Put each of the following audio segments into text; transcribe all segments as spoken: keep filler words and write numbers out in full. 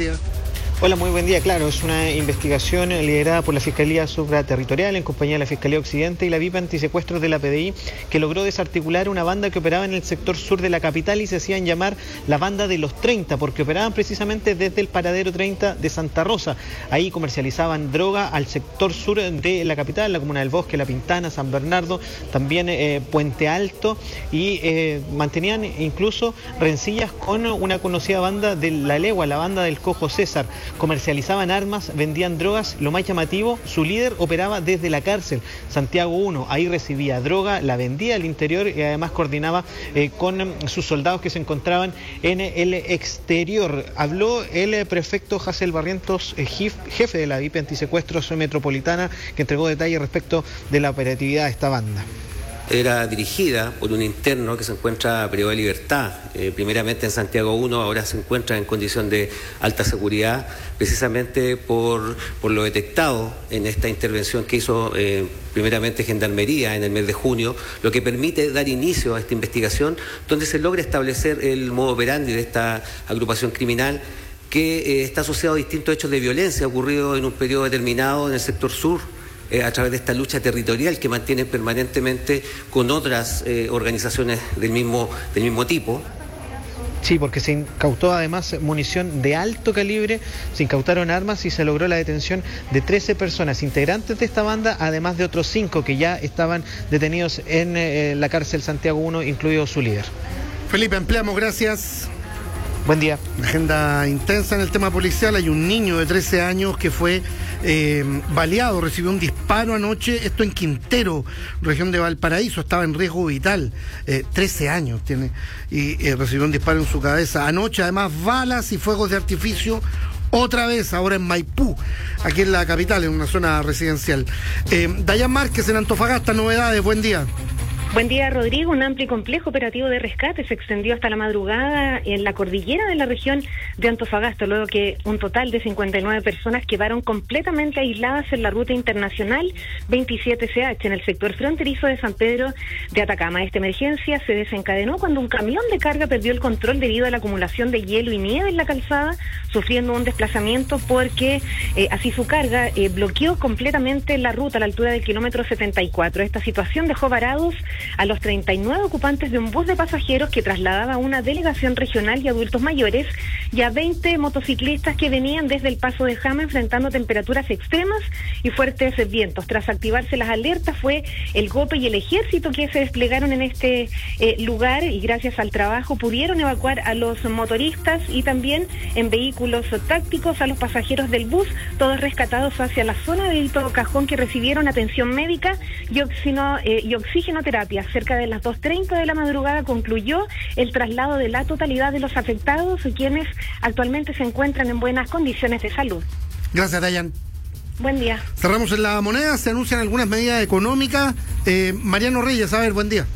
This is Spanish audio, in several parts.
día. Hola, muy buen día. Claro, es una investigación liderada por la Fiscalía Supraterritorial en compañía de la Fiscalía Occidente y la VIP Antisecuestros de la P D I, que logró desarticular una banda que operaba en el sector sur de la capital y se hacían llamar la banda de los treinta, porque operaban precisamente desde el paradero treinta de Santa Rosa. Ahí comercializaban droga al sector sur de la capital, la comuna del Bosque, La Pintana, San Bernardo, también eh, Puente Alto, y eh, mantenían incluso rencillas con una conocida banda de La Legua, la banda del Cojo César. Comercializaban armas, vendían drogas. Lo más llamativo, su líder operaba desde la cárcel, Santiago uno. Ahí recibía droga, la vendía al interior y además coordinaba eh, con sus soldados que se encontraban en el exterior. Habló el prefecto Hassel Barrientos, eh, jefe de la V I P Antisecuestros Metropolitana, que entregó detalles respecto de la operatividad de esta banda. Era dirigida por un interno que se encuentra privado de libertad, eh, primeramente en Santiago uno, ahora se encuentra en condición de alta seguridad, precisamente por, por lo detectado en esta intervención que hizo eh, primeramente Gendarmería en el mes de junio, lo que permite dar inicio a esta investigación, donde se logra establecer el modo operandi de esta agrupación criminal, que eh, está asociado a distintos hechos de violencia ocurridos en un periodo determinado en el sector sur, a través de esta lucha territorial que mantienen permanentemente con otras eh, organizaciones del mismo, del mismo tipo. Sí, porque se incautó además munición de alto calibre, se incautaron armas y se logró la detención de trece personas integrantes de esta banda, además de otros cinco que ya estaban detenidos en eh, la cárcel Santiago uno, incluido su líder. Felipe, ampliamos, gracias. Buen día. Agenda intensa en el tema policial. Hay un niño de trece años que fue eh, baleado, recibió un disparo anoche, esto en Quintero, región de Valparaíso, estaba en riesgo vital, eh, trece años tiene, y eh, recibió un disparo en su cabeza. Anoche además balas y fuegos de artificio, otra vez, ahora en Maipú, aquí en la capital, en una zona residencial. Eh, Dayan Márquez en Antofagasta, novedades, buen día. Buen día, Rodrigo. Un amplio y complejo operativo de rescate se extendió hasta la madrugada en la cordillera de la región de Antofagasta, luego que un total de cincuenta y nueve personas quedaron completamente aisladas en la ruta internacional veintisiete C H en el sector fronterizo de San Pedro de Atacama. Esta emergencia se desencadenó cuando un camión de carga perdió el control debido a la acumulación de hielo y nieve en la calzada, sufriendo un desplazamiento porque eh, así su carga eh, bloqueó completamente la ruta a la altura del kilómetro setenta y cuatro. Esta situación dejó varados a los treinta y nueve ocupantes de un bus de pasajeros que trasladaba a una delegación regional y adultos mayores y a veinte motociclistas que venían desde el Paso de Jama enfrentando temperaturas extremas y fuertes vientos. Tras activarse las alertas fue el GOPE y el ejército que se desplegaron en este eh, lugar y gracias al trabajo pudieron evacuar a los motoristas y también en vehículos tácticos a los pasajeros del bus, todos rescatados hacia la zona de Hito Cajón, que recibieron atención médica y, oxino, eh, y oxigenoterapia. Cerca de las dos treinta de la madrugada concluyó el traslado de la totalidad de los afectados, quienes actualmente se encuentran en buenas condiciones de salud. Gracias, Dayan. Buen día. Cerramos en La Moneda, se anuncian algunas medidas económicas. Eh, Mariano Reyes, a ver, buen día.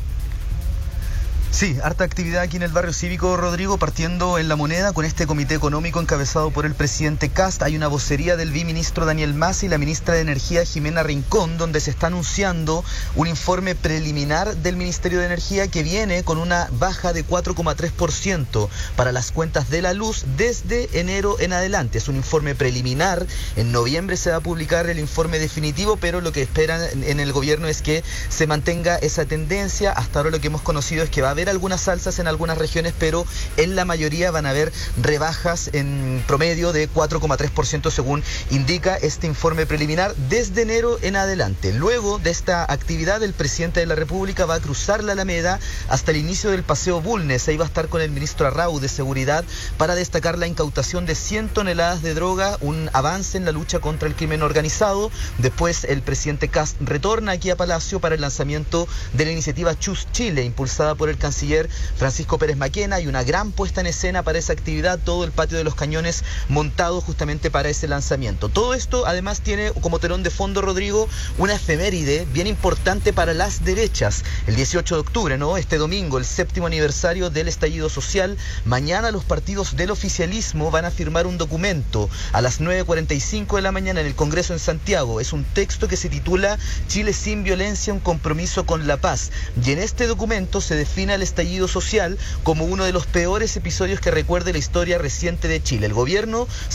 Sí, harta actividad aquí en el barrio cívico, Rodrigo, partiendo en La Moneda con este comité económico encabezado por el presidente Kast. Hay una vocería del viceministro Daniel Mas y la ministra de Energía Jimena Rincón, donde se está anunciando un informe preliminar del Ministerio de Energía que viene con una baja de cuatro coma tres por ciento para las cuentas de la luz desde enero en adelante. Es un informe preliminar, en noviembre se va a publicar el informe definitivo, pero lo que esperan en el gobierno es que se mantenga esa tendencia. Hasta ahora lo que hemos conocido es que va a haber algunas alzas en algunas regiones, pero en la mayoría van a haber rebajas en promedio de cuatro coma tres por ciento según indica este informe preliminar desde enero en adelante. Luego de esta actividad, el presidente de la República va a cruzar la Alameda hasta el inicio del Paseo Bulnes. Ahí va a estar con el ministro Arrau de Seguridad para destacar la incautación de cien toneladas de droga, un avance en la lucha contra el crimen organizado. Después el presidente Kast retorna aquí a Palacio para el lanzamiento de la iniciativa Choose Chile, impulsada por el canciller Francisco Pérez Maquena. Hay una gran puesta en escena para esa actividad, todo el patio de los Cañones montado justamente para ese lanzamiento. Todo esto además tiene como telón de fondo, Rodrigo, una efeméride bien importante para las derechas. El dieciocho de octubre, ¿no? Este domingo, el séptimo aniversario del estallido social. Mañana los partidos del oficialismo van a firmar un documento a las nueve cuarenta y cinco de la mañana en el Congreso en Santiago. Es un texto que se titula Chile sin violencia, un compromiso con la paz. Y en este documento se define el estallido social como uno de los peores episodios que recuerde la historia reciente de Chile. El gobierno